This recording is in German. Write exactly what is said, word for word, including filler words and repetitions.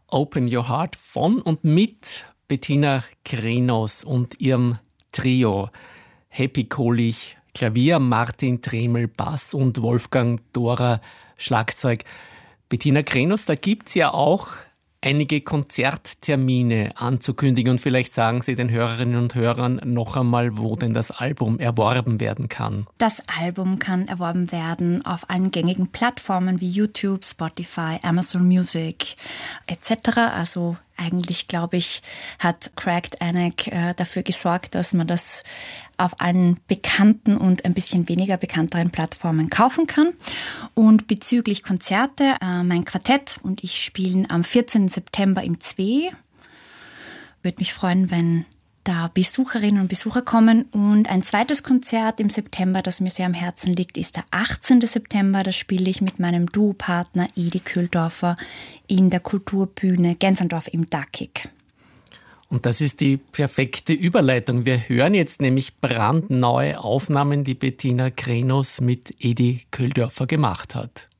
Open Your Heart von und mit Bettina Krenos und ihrem Trio. Happy Kohlich Klavier, Martin Tremel Bass und Wolfgang Dora Schlagzeug. Bettina Krenos, da gibt es ja auch einige Konzerttermine anzukündigen und vielleicht sagen Sie den Hörerinnen und Hörern noch einmal, wo denn das Album erworben werden kann. Das Album kann erworben werden auf allen gängigen Plattformen wie YouTube, Spotify, Amazon Music et cetera. Also eigentlich, glaube ich, hat Cracked Anak äh, dafür gesorgt, dass man das auf allen bekannten und ein bisschen weniger bekannteren Plattformen kaufen kann. Und bezüglich Konzerte, äh, mein Quartett und ich spielen am vierzehnten September im Zwei. Würde mich freuen, wenn da Besucherinnen und Besucher kommen. Und ein zweites Konzert im September, das mir sehr am Herzen liegt, ist der achtzehnten September. Da spiele ich mit meinem Duopartner Edi Köhldorfer in der Kulturbühne Gensendorf im Dackig. Und das ist die perfekte Überleitung. Wir hören jetzt nämlich brandneue Aufnahmen, die Bettina Krenos mit Edi Köhldorfer gemacht hat.